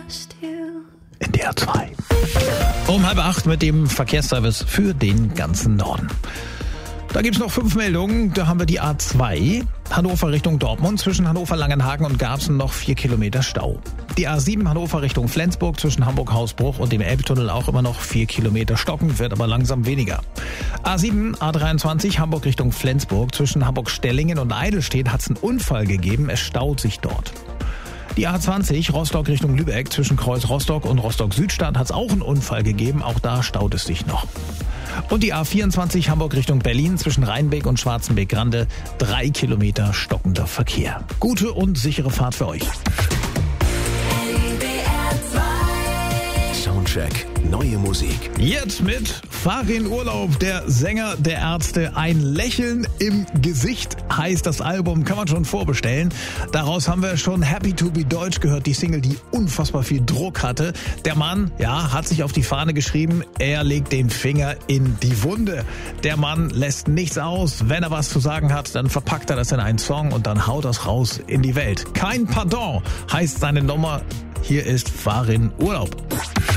NDR 2. Um 7:30 mit dem Verkehrsservice für den ganzen Norden. Da gibt's noch 5 Meldungen. Da haben wir die A2, Hannover Richtung Dortmund, zwischen Hannover Langenhagen und Garbsen noch 4 Kilometer Stau. Die A7 Hannover Richtung Flensburg, zwischen Hamburg-Hausbruch und dem Elbtunnel auch immer noch 4 Kilometer stocken, wird aber langsam weniger. A7, A23 Hamburg Richtung Flensburg, zwischen Hamburg-Stellingen und Eidelstedt hat's einen Unfall gegeben, es staut sich dort. Die A20 Rostock Richtung Lübeck, zwischen Kreuz Rostock und Rostock-Südstadt hat's auch einen Unfall gegeben, auch da staut es sich noch. Und die A24 Hamburg Richtung Berlin, zwischen Rheinbeck und Schwarzenbeck-Grande, 3 Kilometer stockender Verkehr. Gute und sichere Fahrt für euch. Soundcheck, neue Musik. Jetzt mit Fahr in Urlaub, der Sänger der Ärzte. Ein Lächeln im Gesicht heißt das Album, kann man schon vorbestellen. Daraus haben wir schon Happy to be Deutsch gehört, die Single, die unfassbar viel Druck hatte. Der Mann, ja, hat sich auf die Fahne geschrieben, er legt den Finger in die Wunde. Der Mann lässt nichts aus. Wenn er was zu sagen hat, dann verpackt er das in einen Song und dann haut das raus in die Welt. Kein Pardon heißt seine Nummer. Hier ist Fahr in Urlaub.